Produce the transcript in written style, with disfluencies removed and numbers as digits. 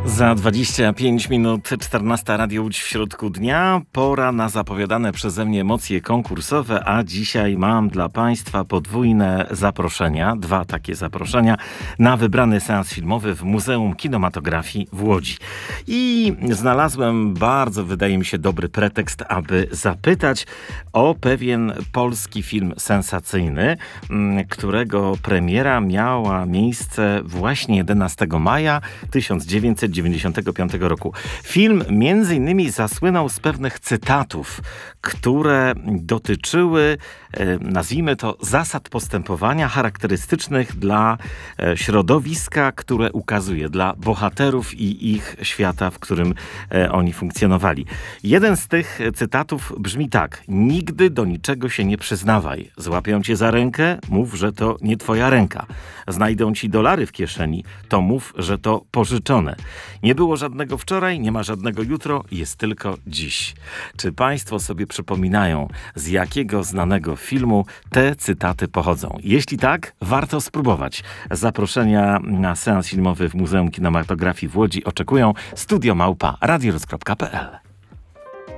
Za 25 minut 14 Radio Łódź w środku dnia. Pora na zapowiadane przeze mnie emocje konkursowe, a dzisiaj mam dla Państwa podwójne zaproszenia, 2 takie zaproszenia na wybrany seans filmowy w Muzeum Kinematografii w Łodzi. I znalazłem bardzo, wydaje mi się, dobry pretekst, aby zapytać o pewien polski film sensacyjny, którego premiera miała miejsce właśnie 11 maja 1995 roku. Film między innymi zasłynął z pewnych cytatów, które dotyczyły, nazwijmy to, zasad postępowania charakterystycznych dla środowiska, które ukazuje, dla bohaterów i ich świata, w którym oni funkcjonowali. Jeden z tych cytatów brzmi tak: nigdy do niczego się nie przyznawaj. Złapią cię za rękę, mów, że to nie twoja ręka. Znajdą ci dolary w kieszeni, to mów, że to pożyczone. Nie było żadnego wczoraj, nie ma żadnego jutro, jest tylko dziś. Czy Państwo sobie przypominają, z jakiego znanego filmu te cytaty pochodzą? Jeśli tak, warto spróbować. Zaproszenia na seans filmowy w Muzeum Kinematografii w Łodzi oczekują. Studio@radiorus.pl